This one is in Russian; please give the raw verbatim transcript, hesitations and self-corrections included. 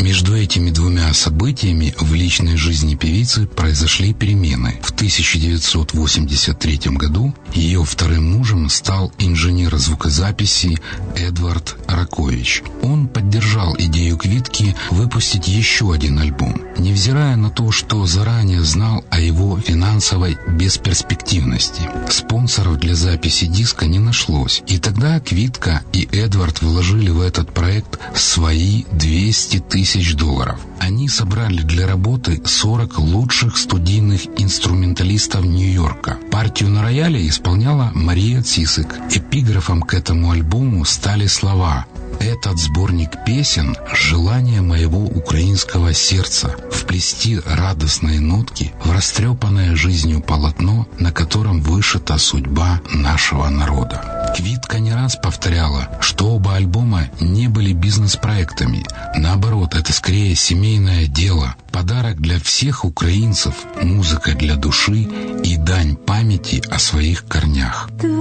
Между этими двумя событиями в личной жизни певицы произошли перемены. В тысяча девятьсот восемьдесят третьем году ее вторым мужем стал инженер звукозаписи Эдвард Ракович. Он поддержал идею Квитки выпустить еще один альбом, невзирая на то, что заранее знал о его финансовой бесперспективности. Спонсоров для записи диска не нашлось, и тогда Квитка и Эдвард вложили в этот проект свои двести тысяч долларов. Они собрали для работы сорок лучших студийных инструменталистов Нью-Йорка. Партию на рояле исполняла Мария Цисик. Эпиграфом к этому альбому стали слова: «Этот сборник песен — желание моего украинского сердца вплести радостные нотки в растрепанное жизнью полотно, на котором вышита судьба нашего народа». Квитка не раз повторяла, что оба альбома не были бизнес-проектами. Наоборот, это скорее семейное дело, подарок для всех украинцев, музыка для души и дань памяти о своих корнях.